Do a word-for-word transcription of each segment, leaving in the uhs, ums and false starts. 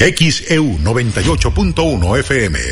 X E U noventa y ocho punto uno F M.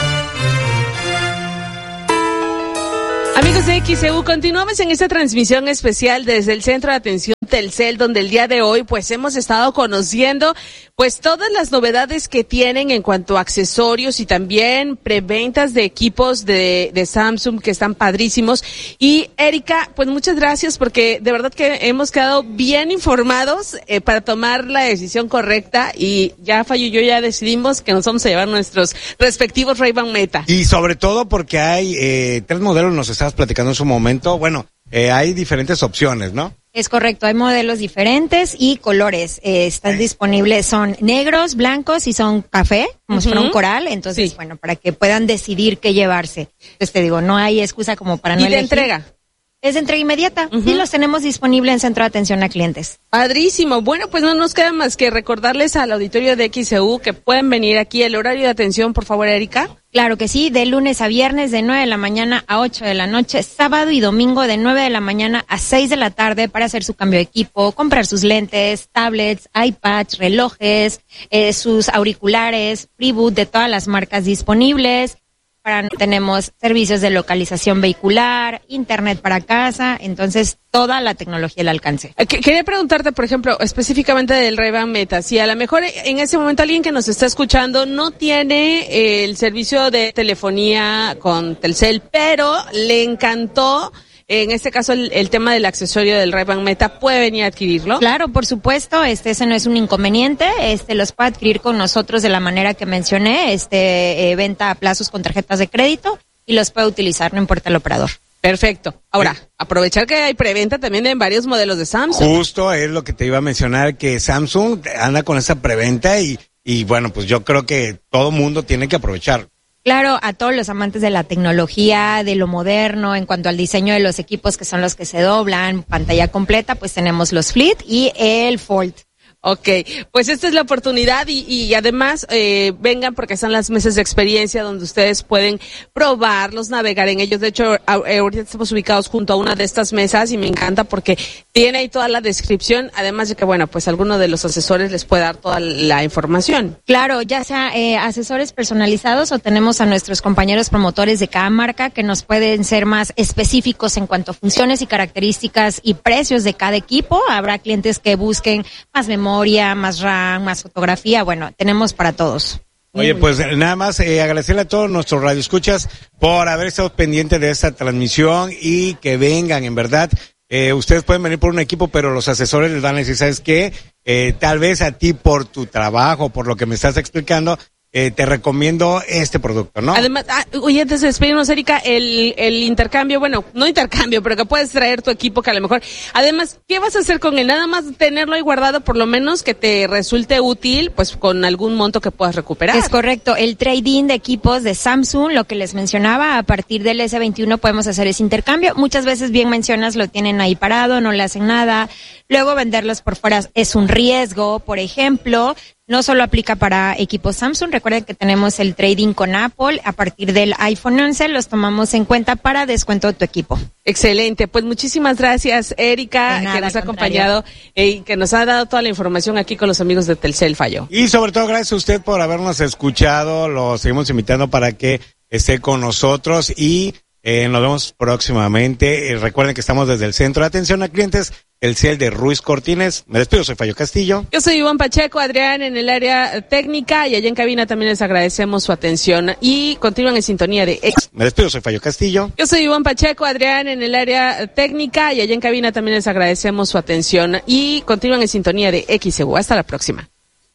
Amigos de X E U, continuamos en esta transmisión especial desde el Centro de Atención Telcel, donde el día de hoy pues hemos estado conociendo pues todas las novedades que tienen en cuanto a accesorios y también preventas de equipos de, de Samsung que están padrísimos. Y Erika, pues muchas gracias porque de verdad que hemos quedado bien informados eh, para tomar la decisión correcta, y ya Fallo y yo ya decidimos que nos vamos a llevar nuestros respectivos Ray-Ban Meta. Y sobre todo porque hay eh, tres modelos, nos estabas platicando en su momento, bueno, eh, hay diferentes opciones, ¿no? Es correcto, hay modelos diferentes y colores. Eh, están disponibles, son negros, blancos y son café, como uh-huh. si fuera un coral. Entonces, sí. bueno, para que puedan decidir qué llevarse. Entonces te digo, no hay excusa como para no elegir. ¿Y de entrega? Es de entrega inmediata. Uh-huh. Sí, los tenemos disponibles en Centro de Atención a Clientes. Padrísimo. Bueno, pues no nos queda más que recordarles al auditorio de X E U que pueden venir aquí. El horario de atención, por favor, Erika. Claro que sí, de lunes a viernes de nueve de la mañana a ocho de la noche, sábado y domingo de nueve de la mañana a seis de la tarde para hacer su cambio de equipo, comprar sus lentes, tablets, iPads, relojes, eh, sus auriculares, Freeboot de todas las marcas disponibles. Para, tenemos servicios de localización vehicular, internet para casa, entonces toda la tecnología al alcance. Quería preguntarte, por ejemplo, específicamente del Ray-Ban Meta, si a lo mejor en ese momento alguien que nos está escuchando no tiene el servicio de telefonía con Telcel, pero le encantó, en este caso, el, el tema del accesorio del Ray-Ban Meta, ¿puede venir a adquirirlo? Claro, por supuesto, este, ese no es un inconveniente, este, los puede adquirir con nosotros de la manera que mencioné, este, eh, venta a plazos con tarjetas de crédito, y los puede utilizar, no importa el operador. Perfecto. Ahora, sí. aprovechar que hay preventa también en varios modelos de Samsung. Justo es lo que te iba a mencionar, que Samsung anda con esa preventa y, y bueno, pues yo creo que todo mundo tiene que aprovechar. Claro, a todos los amantes de la tecnología, de lo moderno, en cuanto al diseño de los equipos que son los que se doblan, pantalla completa, pues tenemos los Flip y el Fold. Ok, pues esta es la oportunidad y, y además eh, vengan porque son las mesas de experiencia donde ustedes pueden probarlos, navegar en ellos. De hecho, ahorita estamos ubicados junto a una de estas mesas y me encanta porque tiene ahí toda la descripción, además de que, bueno, pues alguno de los asesores les puede dar toda la información. Claro, ya sea eh, asesores personalizados o tenemos a nuestros compañeros promotores de cada marca que nos pueden ser más específicos en cuanto a funciones y características y precios de cada equipo. Habrá clientes que busquen más memoria, más RAM, más fotografía, bueno, tenemos para todos. Oye, pues nada más eh, agradecerle a todos nuestros radioescuchas por haber estado pendientes de esta transmisión y que vengan, en verdad. Eh, ustedes pueden venir por un equipo, pero los asesores les van a decir, ¿sabes qué? Eh, tal vez a ti por tu trabajo, por lo que me estás explicando, Eh, te recomiendo este producto, ¿no? Además, ah, oye, antes de despedirnos, Erika, el, el intercambio, bueno, no intercambio, pero que puedes traer tu equipo que a lo mejor, además, ¿qué vas a hacer con él? Nada más tenerlo ahí guardado, por lo menos que te resulte útil, pues con algún monto que puedas recuperar. Es correcto, el trading de equipos de Samsung, lo que les mencionaba, a partir del ese veintiuno podemos hacer ese intercambio. Muchas veces, bien mencionas, lo tienen ahí parado, no le hacen nada. Luego venderlos por fuera es un riesgo, por ejemplo. No solo aplica para equipos Samsung, recuerden que tenemos el trading con Apple, a partir del iPhone once los tomamos en cuenta para descuento de tu equipo. Excelente, pues muchísimas gracias, Erika, nada, que nos ha acompañado y eh, que nos ha dado toda la información aquí con los amigos de Telcel, Fallo. Y sobre todo gracias a usted por habernos escuchado, lo seguimos invitando para que esté con nosotros y eh, nos vemos próximamente. Eh, recuerden que estamos desde el Centro de Atención a Clientes, el C E L de Ruiz Cortines. Me despido, soy Fallo Castillo. Yo soy Iván Pacheco, Adrián en el área técnica, y allá en cabina también les agradecemos su atención y continúan en sintonía de X. Me despido, soy Fallo Castillo. Yo soy Iván Pacheco, Adrián en el área técnica, y allá en cabina también les agradecemos su atención y continúan en sintonía de X E U. Hasta la próxima.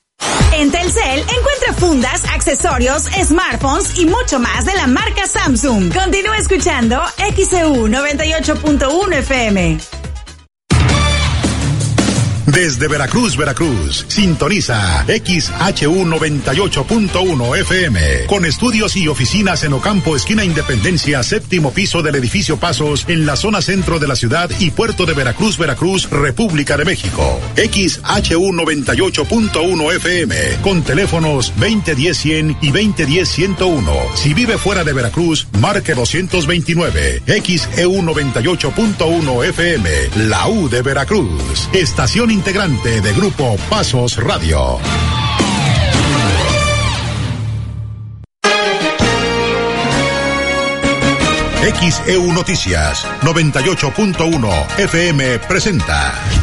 En Telcel encuentra fundas, accesorios, smartphones y mucho más de la marca Samsung. Continúa escuchando X E U noventa y ocho punto uno F M. Desde Veracruz, Veracruz, sintoniza X H U noventa y ocho punto uno F M, con estudios y oficinas en Ocampo, esquina Independencia, séptimo piso del edificio Pasos, en la zona centro de la ciudad y puerto de Veracruz, Veracruz, República de México. X H U noventa y ocho punto uno F M, con teléfonos veinte diez cien y veinte diez ciento uno. Si vive fuera de Veracruz, marque doscientos veintinueve. X E U noventa y ocho punto uno F M, la U de Veracruz. Estación integrante de Grupo Pasos Radio. X E U Noticias noventa y ocho punto uno F M presenta